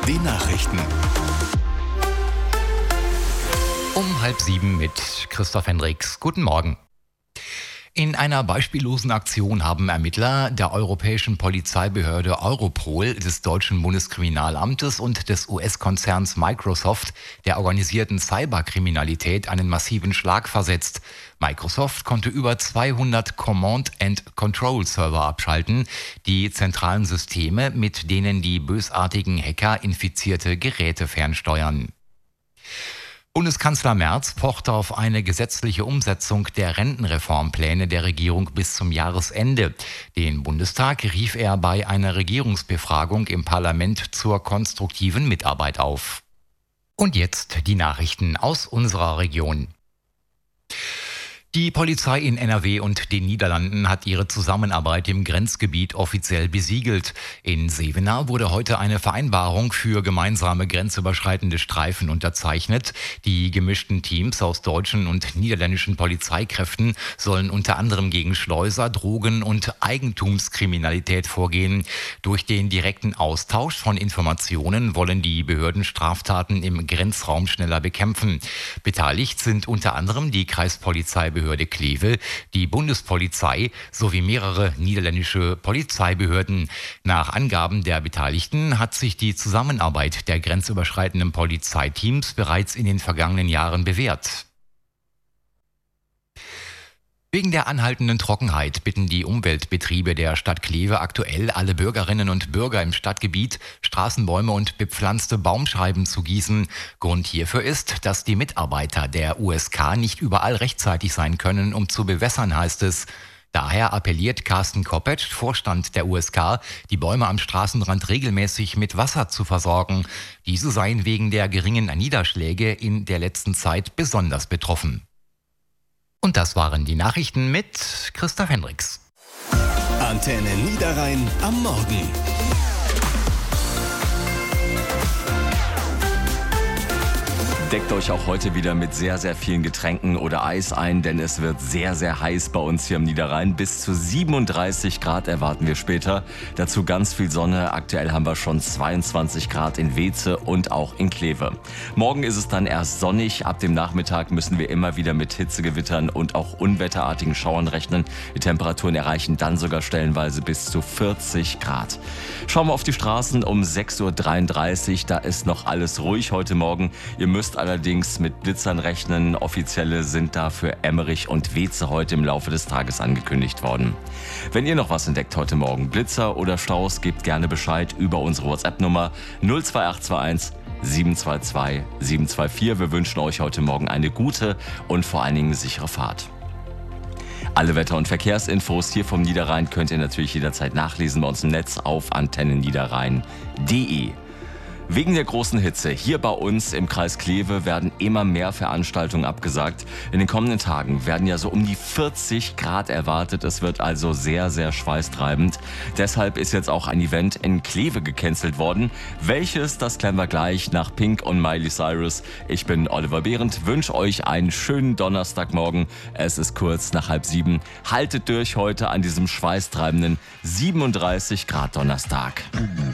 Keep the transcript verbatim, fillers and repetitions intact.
Die Nachrichten. Um halb sieben mit Christoph Hendricks. Guten Morgen. In einer beispiellosen Aktion haben Ermittler der europäischen Polizeibehörde Europol, des deutschen Bundeskriminalamtes und des U S-Konzerns Microsoft der organisierten Cyberkriminalität einen massiven Schlag versetzt. Microsoft konnte über zweihundert Command-and-Control-Server abschalten, die zentralen Systeme, mit denen die bösartigen Hacker infizierte Geräte fernsteuern. Bundeskanzler Merz pochte auf eine gesetzliche Umsetzung der Rentenreformpläne der Regierung bis zum Jahresende. Den Bundestag rief er bei einer Regierungsbefragung im Parlament zur konstruktiven Mitarbeit auf. Und jetzt die Nachrichten aus unserer Region. Die Polizei in N R W und den Niederlanden hat ihre Zusammenarbeit im Grenzgebiet offiziell besiegelt. In Sevenaar wurde heute eine Vereinbarung für gemeinsame grenzüberschreitende Streifen unterzeichnet. Die gemischten Teams aus deutschen und niederländischen Polizeikräften sollen unter anderem gegen Schleuser, Drogen- und Eigentumskriminalität vorgehen. Durch den direkten Austausch von Informationen wollen die Behörden Straftaten im Grenzraum schneller bekämpfen. Beteiligt sind unter anderem die Kreispolizeibehörde Behörde Kleve, die Bundespolizei sowie mehrere niederländische Polizeibehörden. Nach Angaben der Beteiligten hat sich die Zusammenarbeit der grenzüberschreitenden Polizeiteams bereits in den vergangenen Jahren bewährt. Wegen der anhaltenden Trockenheit bitten die Umweltbetriebe der Stadt Kleve aktuell alle Bürgerinnen und Bürger im Stadtgebiet, Straßenbäume und bepflanzte Baumscheiben zu gießen. Grund hierfür ist, dass die Mitarbeiter der U S K nicht überall rechtzeitig sein können, um zu bewässern, heißt es. Daher appelliert Carsten Koppetsch, Vorstand der U S K, die Bäume am Straßenrand regelmäßig mit Wasser zu versorgen. Diese seien wegen der geringen Niederschläge in der letzten Zeit besonders betroffen. Und das waren die Nachrichten mit Christoph Hendricks. Antenne Niederrhein am Morgen. Deckt euch auch heute wieder mit sehr, sehr vielen Getränken oder Eis ein, denn es wird sehr, sehr heiß bei uns hier am Niederrhein. Bis zu siebenunddreißig Grad erwarten wir später. Dazu ganz viel Sonne. Aktuell haben wir schon zweiundzwanzig Grad in Weeze und auch in Kleve. Morgen ist es dann erst sonnig. Ab dem Nachmittag müssen wir immer wieder mit Hitzegewittern und auch unwetterartigen Schauern rechnen. Die Temperaturen erreichen dann sogar stellenweise bis zu vierzig Grad. Schauen wir auf die Straßen um sechs Uhr dreiunddreißig. Da ist noch alles ruhig heute Morgen. Ihr müsst allerdings mit Blitzern rechnen. Offizielle sind da für Emmerich und Weeze heute im Laufe des Tages angekündigt worden. Wenn ihr noch was entdeckt heute Morgen, Blitzer oder Staus, gebt gerne Bescheid über unsere WhatsApp-Nummer null zwei acht zwei eins sieben zwei zwei sieben zwei vier. Wir wünschen euch heute Morgen eine gute und vor allen Dingen sichere Fahrt. Alle Wetter- und Verkehrsinfos hier vom Niederrhein könnt ihr natürlich jederzeit nachlesen bei uns im Netz auf antennenniederrhein punkt de. Wegen der großen Hitze hier bei uns im Kreis Kleve werden immer mehr Veranstaltungen abgesagt. In den kommenden Tagen werden ja so um die vierzig Grad erwartet. Es wird also sehr, sehr schweißtreibend. Deshalb ist jetzt auch ein Event in Kleve gecancelt worden. Welches, das klären wir gleich nach Pink und Miley Cyrus. Ich bin Oliver Behrendt, wünsche euch einen schönen Donnerstagmorgen. Es ist kurz nach halb sieben. Haltet durch heute an diesem schweißtreibenden siebenunddreißig Grad Donnerstag.